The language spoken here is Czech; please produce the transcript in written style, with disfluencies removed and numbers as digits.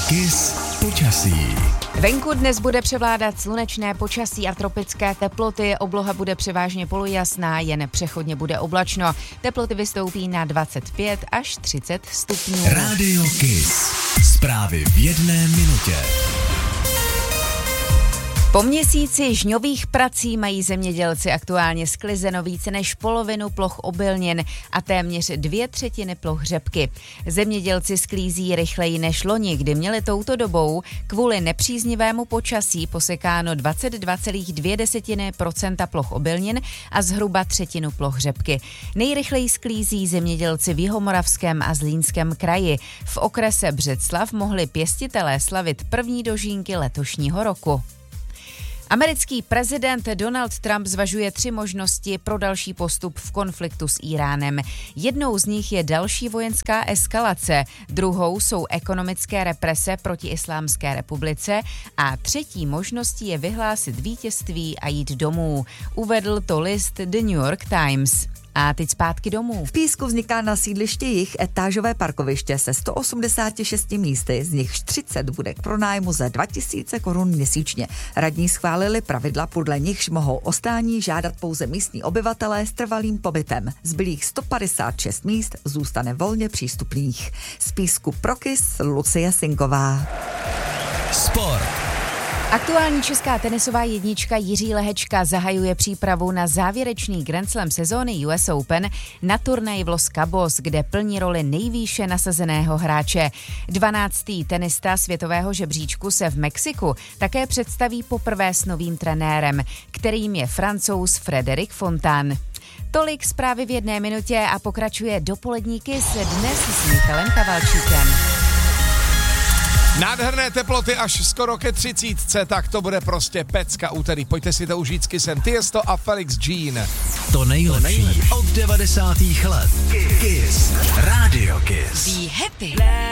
Kiss počasí. Venku dnes bude převládat slunečné počasí a tropické teploty. Obloha bude převážně polojasná, jen přechodně bude oblačno. Teploty vystoupí na 25 až 30 stupňů. Radio Kiss. Zprávy v jedné minutě. Po měsíci žňových prací mají zemědělci aktuálně sklizeno více než polovinu ploch obilnin a téměř 2/3 ploch řepky. Zemědělci sklízí rychleji než loni, kdy měli touto dobou kvůli nepříznivému počasí posekáno 22,2% ploch obilnin a zhruba třetinu ploch řepky. Nejrychleji sklízí zemědělci v Jihomoravském a Zlínském kraji. V okrese Břeclav mohli pěstitelé slavit první dožínky letošního roku. Americký prezident Donald Trump zvažuje 3 možnosti pro další postup v konfliktu s Íránem. Jednou z nich je další vojenská eskalace, druhou jsou ekonomické represe proti Islámské republice a třetí možností je vyhlásit vítězství a jít domů. Uvedl to list The New York Times. A teď zpátky domů. V Písku vzniká na sídlišti Jih etážové parkoviště se 186 místy, z nichž 30 bude k pronájmu za 2000 korun měsíčně. Radní schválili pravidla, podle nichž mohou o stání žádat pouze místní obyvatelé s trvalým pobytem. Zbylých 156 míst zůstane volně přístupných. Z Písku pro Kiss Lucie Sinková. Sport. Aktuální česká tenisová jednička Jiří Lehečka zahajuje přípravu na závěrečný Grand Slam sezóny US Open na turnaji v Los Cabos, kde plní roli nejvýše nasazeného hráče. 12. tenista světového žebříčku se v Mexiku také představí poprvé s novým trenérem, kterým je Francouz Frédéric Fontaine. Tolik zprávy v jedné minutě a pokračuje dopolední Kiss dnes s Michalem Kavalčíkem. Nádherné teploty až skoro ke 30, tak to bude prostě pecka úterý. Pojďte si to užít s Kissem. Tiesto a Felix Jean. To nejlepší od 90. let. Kiss. Radio Kiss. Be happy.